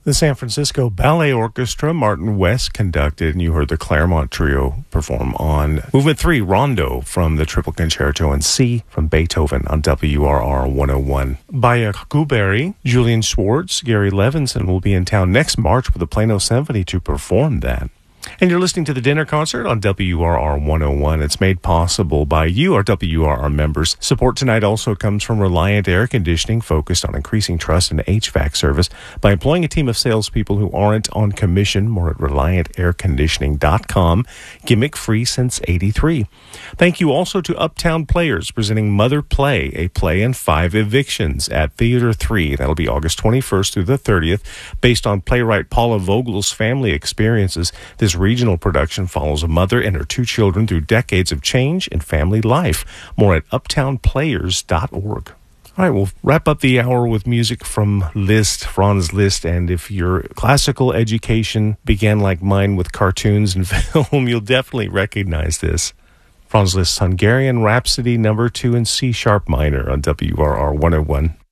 The San Francisco Ballet Orchestra, Martin West conducted, and you heard the Claremont Trio perform on Movement 3, Rondo, from the Triple Concerto in C from Beethoven on WRR 101. Baya Kuberi, Julian Schwartz, Gary Levinson will be in town next March with the Plano Symphony to perform that. And you're listening to the Dinner Concert on WRR 101. It's made possible by you, our WRR members. Support tonight also comes from Reliant Air Conditioning, focused on increasing trust in HVAC service by employing a team of salespeople who aren't on commission. More at ReliantAirConditioning.com. Gimmick free since '83. Thank you also to Uptown Players, presenting Mother Play, a play and 5 evictions at Theater 3. That'll be August 21st through the 30th. Based on playwright Paula Vogel's family experiences, this regional production follows a mother and her 2 children through decades of change in family life. More at uptownplayers.org. All right, we'll wrap up the hour with music from Franz Liszt. And if your classical education began like mine with cartoons and film, you'll definitely recognize this. Franz Liszt's Hungarian Rhapsody No. 2 in C-sharp minor on WRR 101.